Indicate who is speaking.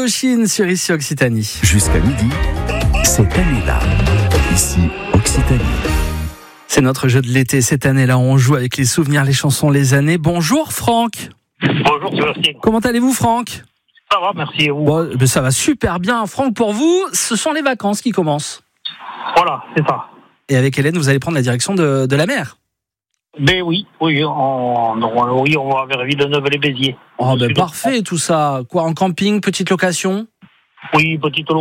Speaker 1: Indochine sur ici Occitanie.
Speaker 2: Jusqu'à midi, cette année-là, ici Occitanie.
Speaker 1: C'est notre jeu de l'été. Cette année-là, on joue avec les souvenirs, les chansons, les années. Bonjour Franck.
Speaker 3: Bonjour Sébastien.
Speaker 1: Comment allez-vous Franck ?
Speaker 3: Ça va, merci et vous.
Speaker 1: Bon, ça va super bien. Franck, pour vous, ce sont les vacances qui commencent.
Speaker 3: Voilà, c'est ça.
Speaker 1: Et avec Hélène, vous allez prendre la direction de la mer.
Speaker 3: Ben oui, on va vers Villeneuve-les-Béziers.
Speaker 1: Oh, ben parfait tout ça. Quoi, en camping, petite location ?
Speaker 3: Oui, petite